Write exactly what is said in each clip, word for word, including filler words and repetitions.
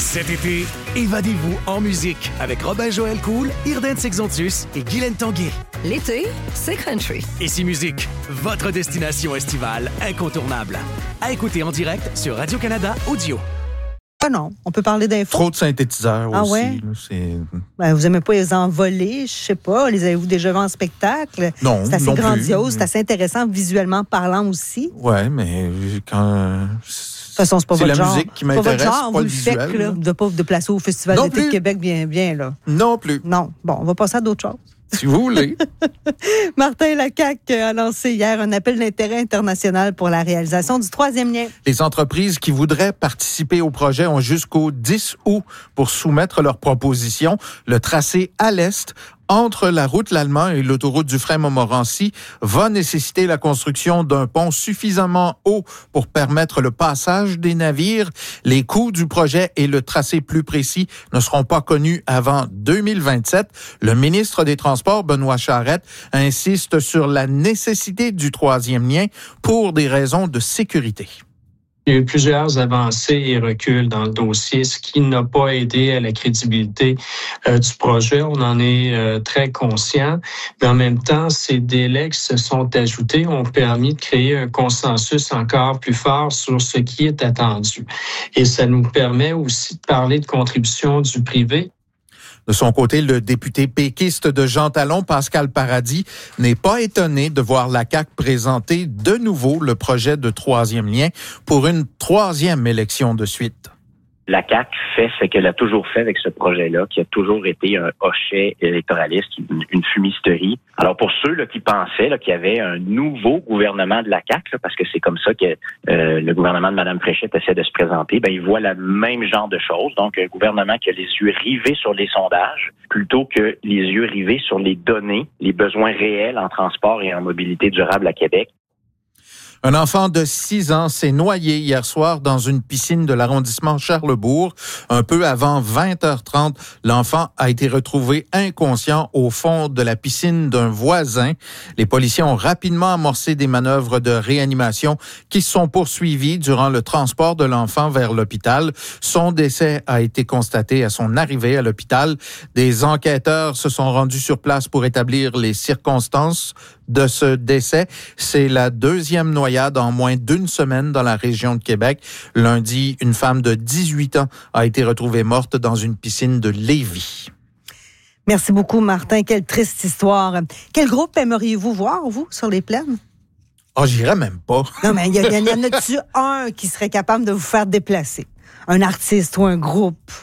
Cet été, évadez-vous en musique avec Robin-Joël Cool, Irden Sexontus et Guylaine Tanguay. L'été, c'est country. Ici Musique, votre destination estivale incontournable. À écouter en direct sur Radio-Canada Audio. Ah non, on peut parler d'infos. Trop de synthétiseurs ah aussi. Ouais? Là, c'est... Ben, vous aimez pas les envoler, je sais pas. Les avez-vous déjà vus en spectacle? Non, c'est assez non grandiose, plus. c'est assez intéressant visuellement parlant aussi. Ouais, mais quand... De toute façon, c'est pas c'est votre la genre. musique qui C'est pas votre m'intéresse, genre, pas vous le le faites, visuel. là, de pas vous déplacer au Festival Non d'été de plus. Québec bien, bien, là. Non plus. Non. Bon, on va passer à d'autres choses. Si vous voulez. Martin Lacaque a lancé hier un appel d'intérêt international pour la réalisation du troisième lien. Les entreprises qui voudraient participer au projet ont jusqu'au dix août pour soumettre leurs propositions. Le tracé à l'est, entre la route Lallemand et l'autoroute Dufresne-Montmorency, va nécessiter la construction d'un pont suffisamment haut pour permettre le passage des navires. Les coûts du projet et le tracé plus précis ne seront pas connus avant deux mille vingt-sept. Le ministre des Transports, Benoît Charette, insiste sur la nécessité du troisième lien pour des raisons de sécurité. Il y a eu plusieurs avancées et reculs dans le dossier, ce qui n'a pas aidé à la crédibilité euh, du projet. On en est euh, très conscient, mais en même temps, ces délais qui se sont ajoutés ont permis de créer un consensus encore plus fort sur ce qui est attendu. Et ça nous permet aussi de parler de contribution du privé. De son côté, le député péquiste de Jean Talon, Pascal Paradis, n'est pas étonné de voir la C A Q présenter de nouveau le projet de troisième lien pour une troisième élection de suite. La C A Q fait ce qu'elle a toujours fait avec ce projet-là, qui a toujours été un hochet électoraliste, une, une fumisterie. Alors pour ceux là, qui pensaient là, qu'il y avait un nouveau gouvernement de la C A Q, là, parce que c'est comme ça que euh, le gouvernement de Mme Fréchette essaie de se présenter, ben ils voient le même genre de choses. Donc un gouvernement qui a les yeux rivés sur les sondages, plutôt que les yeux rivés sur les données, les besoins réels en transport et en mobilité durable à Québec. Un enfant de six ans s'est noyé hier soir dans une piscine de l'arrondissement Charlesbourg. Un peu avant vingt heures trente, l'enfant a été retrouvé inconscient au fond de la piscine d'un voisin. Les policiers ont rapidement amorcé des manœuvres de réanimation qui sont poursuivies durant le transport de l'enfant vers l'hôpital. Son décès a été constaté à son arrivée à l'hôpital. Des enquêteurs se sont rendus sur place pour établir les circonstances de ce décès. C'est la deuxième noyade en moins d'une semaine dans la région de Québec. Lundi, une femme de dix-huit ans a été retrouvée morte dans une piscine de Lévis. Merci beaucoup, Martin. Quelle triste histoire. Quel groupe aimeriez-vous voir, vous, sur les plaines? Oh, j'irais même pas. Non, mais il y, y, y en a-tu un qui serait capable de vous faire déplacer? Un artiste ou un groupe?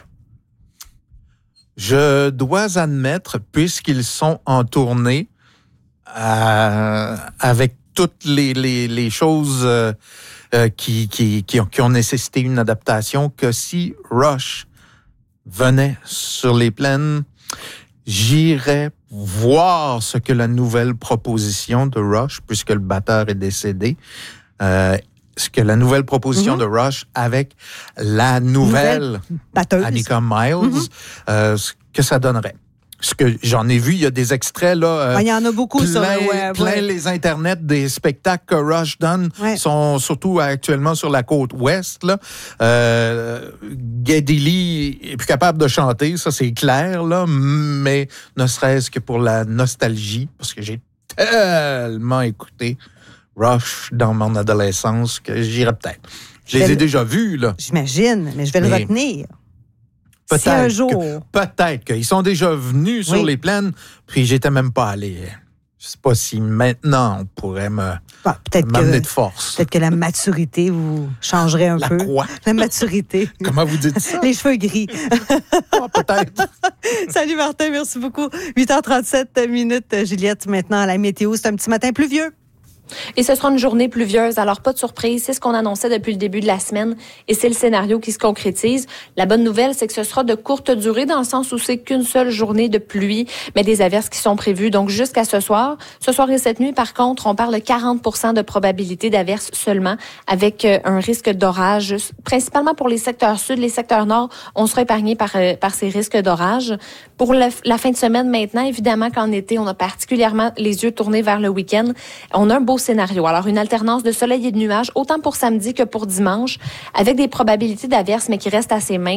Je dois admettre, puisqu'ils sont en tournée, Euh, avec toutes les, les, les choses euh, euh, qui, qui, qui, ont, qui ont nécessité une adaptation, que si Rush venait sur les plaines, j'irais voir ce que la nouvelle proposition de Rush, puisque le batteur est décédé, euh, ce que la nouvelle proposition mm-hmm. de Rush avec la nouvelle, nouvelle Annika Miles, mm-hmm. euh, ce que ça donnerait. Ce que j'en ai vu, il y a des extraits là. Euh, ah, il y en a beaucoup plein, sur le web. Plein ouais. les internets des spectacles que Rush donne ouais. sont surtout actuellement sur la côte ouest. Là, euh, Geddy Lee est plus capable de chanter, ça c'est clair là, mais ne serait-ce que pour la nostalgie, parce que j'ai tellement écouté Rush dans mon adolescence que j'irais peut-être. Je les ai le... déjà vus là. J'imagine, mais je vais mais... le retenir. Peut-être si un jour. Que, peut-être qu'ils sont déjà venus sur oui. les plaines, puis j'étais même pas allé. Je sais pas si maintenant on pourrait me ah, peut-être m'amener que, de force. Peut-être que la maturité vous changerait un la peu. Quoi? La maturité. Comment vous dites ça? Les cheveux gris. Ah, peut-être. Salut Martin, merci beaucoup. huit heures trente-sept minutes, Juliette, maintenant à la météo. C'est un petit matin pluvieux. Et ce sera une journée pluvieuse, alors pas de surprise, c'est ce qu'on annonçait depuis le début de la semaine et c'est le scénario qui se concrétise. La bonne nouvelle, c'est que ce sera de courte durée dans le sens où c'est qu'une seule journée de pluie, mais des averses qui sont prévues donc jusqu'à ce soir. Ce soir et cette nuit, par contre, on parle de quarante pour cent de probabilité d'averses seulement avec un risque d'orage, principalement pour les secteurs sud, les secteurs nord, on sera épargné par, par ces risques d'orage. Pour le, la fin de semaine maintenant, évidemment qu'en été, on a particulièrement les yeux tournés vers le week-end. On a un beau scénario. Alors, une alternance de soleil et de nuages, autant pour samedi que pour dimanche, avec des probabilités d'averses, mais qui restent assez minces.